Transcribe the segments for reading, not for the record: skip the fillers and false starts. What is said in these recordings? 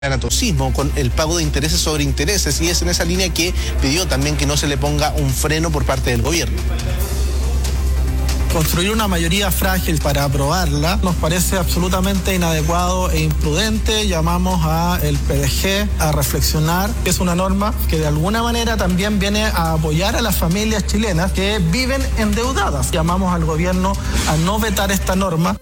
anatocismo con el pago de intereses sobre intereses, y es en esa línea que pidió también que no se le ponga un freno por parte del gobierno. Construir una mayoría frágil para aprobarla nos parece absolutamente inadecuado e imprudente. Llamamos al PDG a reflexionar. Es una norma que de alguna manera también viene a apoyar a las familias chilenas que viven endeudadas. Llamamos al gobierno a no vetar esta norma.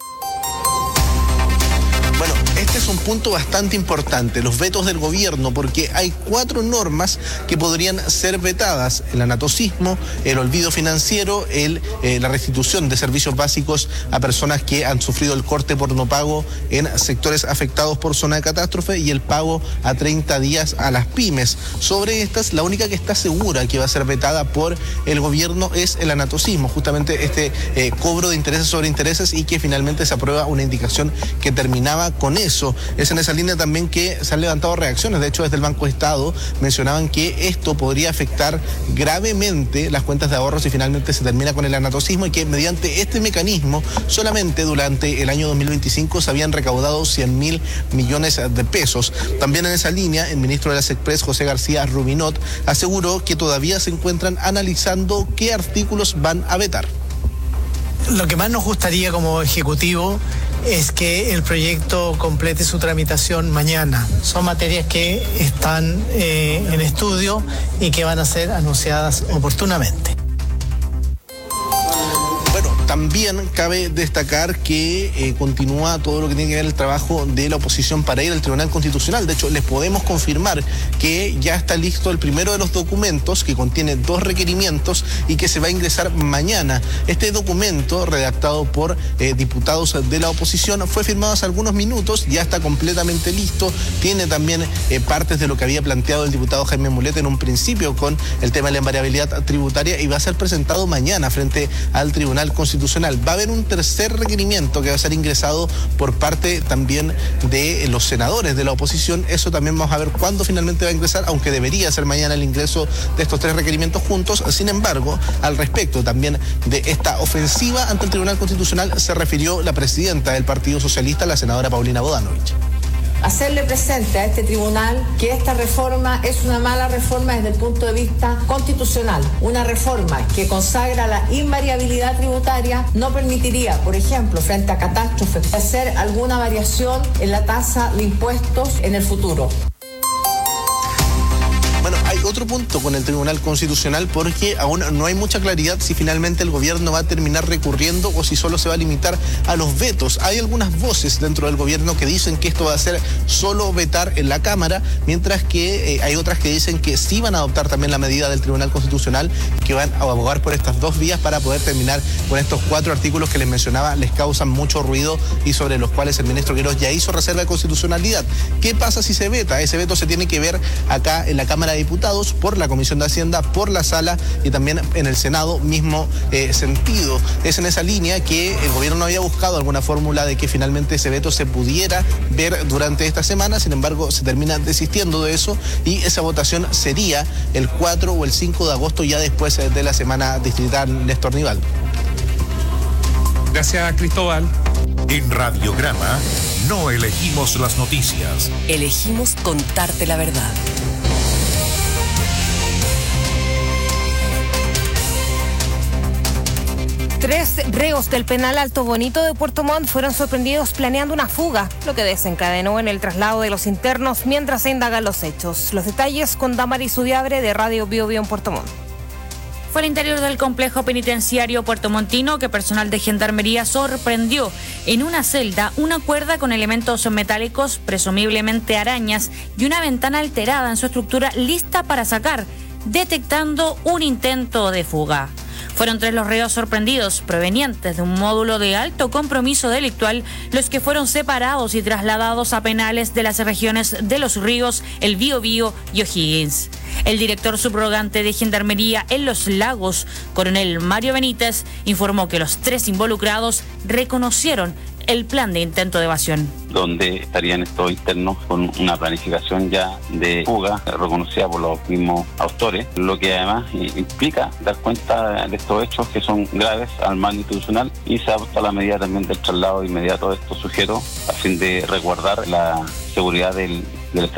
Bueno, este es un punto bastante importante, los vetos del gobierno, porque hay 4 normas que podrían ser vetadas: el anatocismo, el olvido financiero, la restitución de servicios básicos a personas que han sufrido el corte por no pago en sectores afectados por zona de catástrofe, y el pago a 30 días a las pymes. Sobre estas, la única que está segura que va a ser vetada por el gobierno es el anatocismo, justamente este cobro de intereses sobre intereses, y que finalmente se aprueba una indicación que terminaba con eso. Es en esa línea también que se han levantado reacciones. De hecho, desde el Banco de Estado mencionaban que esto podría afectar gravemente las cuentas de ahorros si finalmente se termina con el anatocismo, y que mediante este mecanismo solamente durante el año 2025 se habían recaudado 100.000 millones de pesos. También en esa línea, el ministro de las Express, José García Rubinot, aseguró que todavía se encuentran analizando qué artículos van a vetar. Lo que más nos gustaría como Ejecutivo es que el proyecto complete su tramitación mañana. Son materias que están en estudio y que van a ser anunciadas oportunamente. También cabe destacar que continúa todo lo que tiene que ver el trabajo de la oposición para ir al Tribunal Constitucional. De hecho, les podemos confirmar que ya está listo el primero de los documentos, que contiene 2 requerimientos y que se va a ingresar mañana. Este documento, redactado por diputados de la oposición, fue firmado hace algunos minutos, ya está completamente listo. Tiene también partes de lo que había planteado el diputado Jaime Mulet en un principio con el tema de la invariabilidad tributaria, y va a ser presentado mañana frente al Tribunal Constitucional. Va a haber un tercer requerimiento que va a ser ingresado por parte también de los senadores de la oposición. Eso también vamos a ver cuándo finalmente va a ingresar, aunque debería ser mañana el ingreso de estos 3 requerimientos juntos. Sin embargo, al respecto también de esta ofensiva ante el Tribunal Constitucional se refirió la presidenta del Partido Socialista, la senadora Paulina Bodanovich. Hacerle presente a este tribunal que esta reforma es una mala reforma desde el punto de vista constitucional. Una reforma que consagra la invariabilidad tributaria no permitiría, por ejemplo, frente a catástrofes, hacer alguna variación en la tasa de impuestos en el futuro. Bueno, hay otro punto con el Tribunal Constitucional, porque aún no hay mucha claridad si finalmente el gobierno va a terminar recurriendo o si solo se va a limitar a los vetos. Hay algunas voces dentro del gobierno que dicen que esto va a ser solo vetar en la Cámara, mientras que hay otras que dicen que sí van a adoptar también la medida del Tribunal Constitucional, que van a abogar por estas 2 vías para poder terminar con estos 4 artículos que les mencionaba, les causan mucho ruido y sobre los cuales el ministro Quirós ya hizo reserva de constitucionalidad. ¿Qué pasa si se veta? Ese veto se tiene que ver acá en la Cámara de Diputados, por la Comisión de Hacienda, por la Sala, y también en el Senado, mismo sentido. Es en esa línea que el gobierno no había buscado alguna fórmula de que finalmente ese veto se pudiera ver durante esta semana. Sin embargo, se termina desistiendo de eso, y esa votación sería el 4 o el 5 de agosto, ya después de la semana distrital Néstor Nival. Gracias, Cristóbal. En Radiograma no elegimos las noticias. Elegimos contarte la verdad. Tres reos del penal Alto Bonito de Puerto Montt fueron sorprendidos planeando una fuga, lo que desencadenó en el traslado de los internos mientras se indagan los hechos. Los detalles con Damaris Udiabre de Radio Bio Bio en Puerto Montt. Fue al interior del complejo penitenciario puertomontino que personal de gendarmería sorprendió en una celda una cuerda con elementos metálicos, presumiblemente arañas, y una ventana alterada en su estructura lista para sacar, detectando un intento de fuga. Fueron 3 los reos sorprendidos, provenientes de un módulo de alto compromiso delictual, los que fueron separados y trasladados a penales de las regiones de Los Ríos, El Biobío y O'Higgins. El director subrogante de Gendarmería en Los Lagos, coronel Mario Benítez, informó que los 3 involucrados reconocieron el plan de intento de evasión. Donde estarían estos internos con una planificación ya de fuga reconocida por los mismos autores, lo que además implica dar cuenta de estos hechos que son graves al mal institucional, y se adopta la medida también del traslado inmediato de estos sujetos a fin de resguardar la seguridad del del